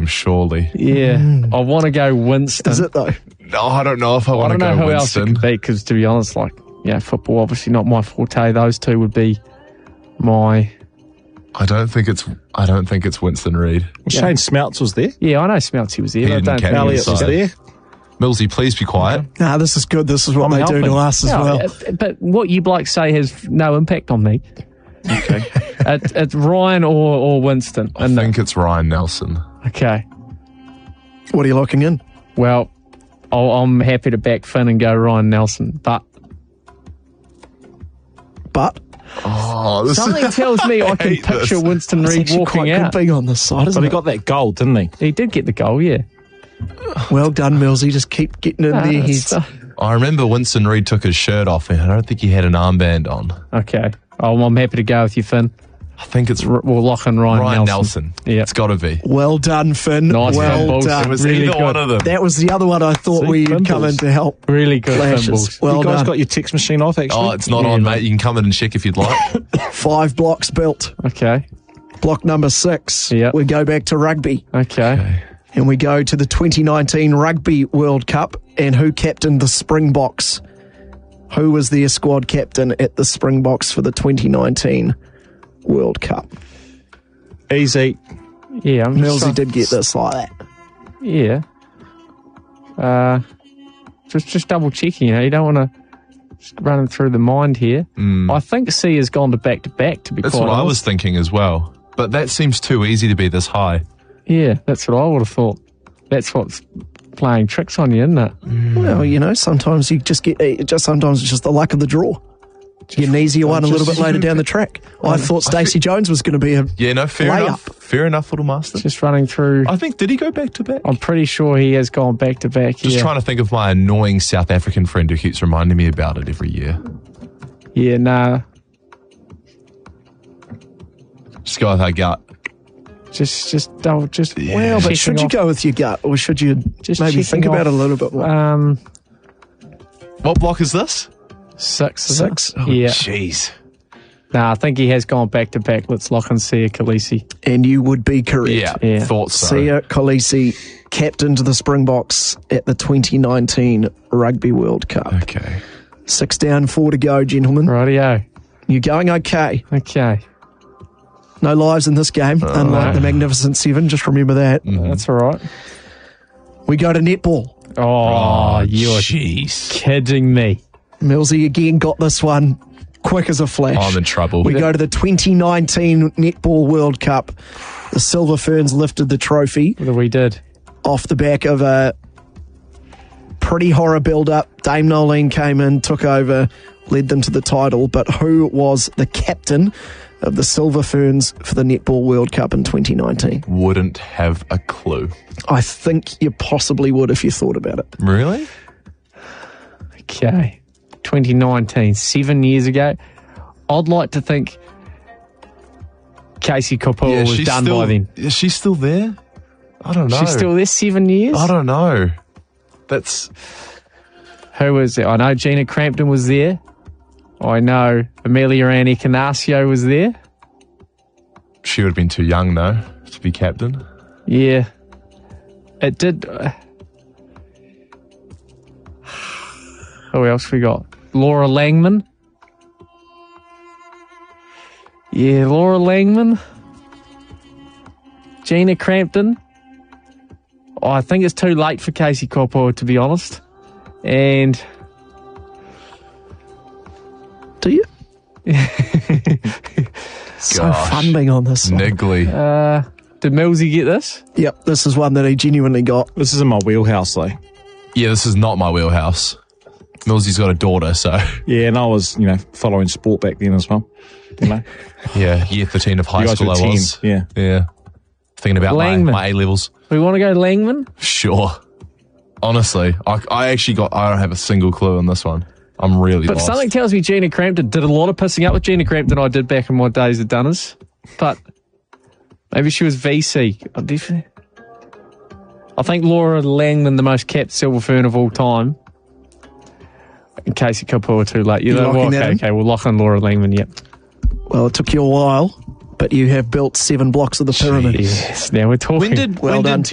name, surely. Yeah, I want to go Winston. Is it though? No, I don't know if I I want to don't know go who else it Winston. could be, because to be honest, football obviously not my forte. Those two would be my... I don't think it's Winston Reid. Well, Shane Smeltz was there. Yeah, I know Smeltsy was there. He But I didn't don't captain think the Elliot was side. there. Millsy, please be quiet. Nah, this is good. This is what I'm they do helping. to us as well. But what you blokes say has no impact on me. Okay. It's Ryan or Winston. I think it's Ryan Nelson. Okay. What are you locking in? Well, I'm happy to back Finn and go Ryan Nelson, but But Oh, this something tells me I can hate this. picture Winston it's Reid actually walking quite out. good being on this side, But isn't he it? got that goal, didn't he? He did get the goal, yeah. Well done, Millsy. Just keep getting in their That's- heads. I remember Winston Reid took his shirt off, and I don't think he had an armband on. Okay. I'm happy to go with you, Finn. I think it's We'll lock in Ryan Nelson. Yeah. It's got to be. Well done, Finn. Nice well fumbles. done. It was Really either good. one of them. That was the other one I thought See, we'd come fumbles. in to help. Really good Flashes. fumbles. Well you guys done. got your text machine off, actually? Oh, it's not Yeah, on, mate. mate. You can come in and check if you'd like. 5 blocks built. Okay. Block number 6. Yep. We go back to rugby. Okay. And we go to the 2019 Rugby World Cup. And who captained the Springboks? Who was their squad captain at the Springboks for the 2019 World Cup? Easy. Yeah, I'm Millsy just did get this like that. Yeah. Just double checking, you don't want to just run through the mind here. I think C has gone to back, to be That's quite what I was honest. thinking as well. But that seems too easy to be this high. Yeah, that's what I would have thought. That's what's playing tricks on you, isn't it? Well, sometimes you just get, sometimes it's just the luck of the draw. You get an easier one a little bit later down the track. I thought Stacey Jones was going to be a Yeah, no, fair layup. enough. Fair enough, little master. Just running through. I think, did he go back to back? I'm pretty sure he has gone back to back. Just trying to think of my annoying South African friend who keeps reminding me about it every year. Yeah, nah. Just go with our gut. Just double. Just Well, but should you go with your gut, or should you Just maybe checking think about off, it a little bit more? What block is this? 6? is it? 6. Yeah. Jeez. Nah, I think he has gone back to back. Let's lock in Sia Khaleesi. And you would be correct. Yeah. Thought so. Sia Khaleesi captained the Springboks at the 2019 Rugby World Cup. Okay. 6 down, 4 to go, gentlemen. Rightio. You're going okay. Okay. No lives in this game, unlike the Magnificent Seven. Just remember that. That's all right. We go to netball. Oh, you're Jeez. kidding me. Millsy again got this one quick as a flash. I'm in trouble. We go to the 2019 Netball World Cup. The Silver Ferns lifted the trophy We did. off the back of a pretty horror build-up. Dame Nolene came in, took over, led them to the title. But who was the captain of the Silver Ferns for the Netball World Cup in 2019? Wouldn't have a clue. I think you possibly would if you thought about it. Really? Okay. 2019, 7 years ago. I'd like to think Casey Kopua was she's done still, by then. Is she still there? I don't know. She's still there 7 years? I don't know. That's... Who was there? I know Gina Crampton was there. I know Amelia Ann Ekanasio was there. She would have been too young, though, to be captain. Yeah. It did. Who else we got? Laura Langman. Yeah, Laura Langman. Gina Crampton. Oh, I think it's too late for Casey Kopua, to be honest. And Do you? So Gosh. fun being on this one. Niggly. did Millsy get this? Yep, this is one that he genuinely got. This is in my wheelhouse, though. Yeah, this is not my wheelhouse. Millsy's got a daughter, so... Yeah, and I was, following sport back then as well. Yeah, year 13 of high You guys school were I 10, was. yeah. Yeah. Thinking about Langman. my A-levels. We want to go Langman? Sure. Honestly, I don't have a single clue on this one. I'm really But lost. something tells me Gina Crampton did a lot of pissing up with Gina Crampton I did back in my days at Dunners. But maybe she was VC. I think Laura Langman, the most capped silver fern of all time. In case you Kopua too late. You locking that in? Okay, we'll lock in Laura Langman, yep. Well, it took you a while, but you have built 7 blocks of the pyramid. Yes, now we're talking. when did Well done to